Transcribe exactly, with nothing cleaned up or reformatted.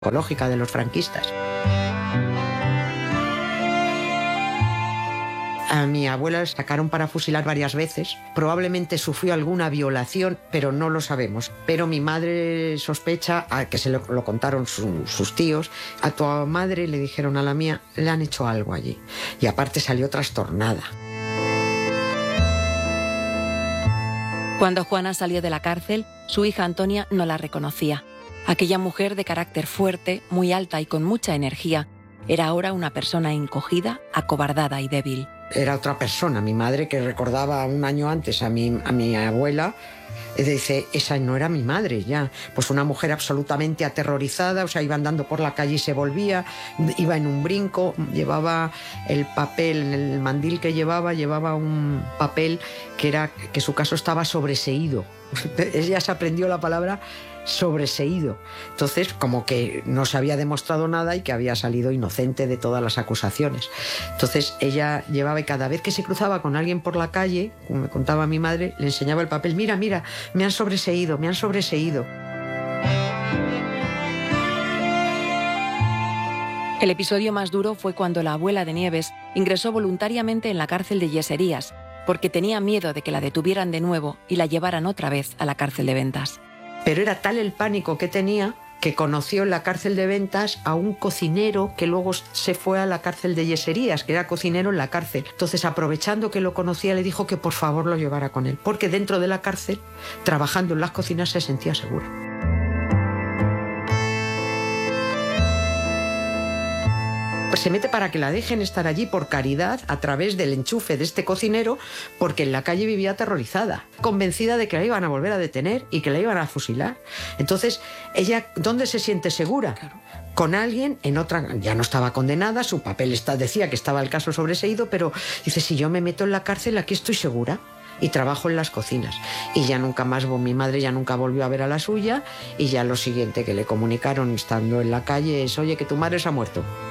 ecológica de los franquistas. A mi abuela la sacaron para fusilar varias veces. Probablemente sufrió alguna violación, pero no lo sabemos. Pero mi madre sospecha, a que se lo, lo contaron su, sus tíos, a tu madre le dijeron a la mía, le han hecho algo allí. Y aparte salió trastornada. Cuando Juana salió de la cárcel, su hija Antonia no la reconocía. Aquella mujer de carácter fuerte, muy alta y con mucha energía, era ahora una persona encogida, acobardada y débil. Era otra persona, mi madre, que recordaba un año antes a mi, a mi abuela, y dice, esa no era mi madre ya. Pues una mujer absolutamente aterrorizada, o sea, iba andando por la calle y se volvía, iba en un brinco, llevaba el papel, en el mandil que llevaba, llevaba un papel que era que su caso estaba sobreseído. Ella se aprendió la palabra sobreseído. Entonces, como que no se había demostrado nada y que había salido inocente de todas las acusaciones. Entonces, ella llevaba, y cada vez que se cruzaba con alguien por la calle, como me contaba mi madre, le enseñaba el papel, mira, mira, me han sobreseído, me han sobreseído. El episodio más duro fue cuando la abuela de Nieves ingresó voluntariamente en la cárcel de Yeserías, porque tenía miedo de que la detuvieran de nuevo y la llevaran otra vez a la cárcel de Ventas. Pero era tal el pánico que tenía que conoció en la cárcel de Ventas a un cocinero que luego se fue a la cárcel de Yeserías, que era cocinero en la cárcel. Entonces, aprovechando que lo conocía, le dijo que por favor lo llevara con él, porque dentro de la cárcel, trabajando en las cocinas, se sentía seguro. Pues se mete para que la dejen estar allí por caridad a través del enchufe de este cocinero, porque en la calle vivía aterrorizada, convencida de que la iban a volver a detener y que la iban a fusilar. Entonces, ella, ¿dónde se siente segura? Claro. Con alguien en otra, ya no estaba condenada, su papel está, decía que estaba el caso sobreseído, pero dice, si yo me meto en la cárcel, aquí estoy segura. Y trabajo en las cocinas. Y ya nunca más, mi madre ya nunca volvió a ver a la suya, y ya lo siguiente que le comunicaron estando en la calle es, oye, que tu madre se ha muerto.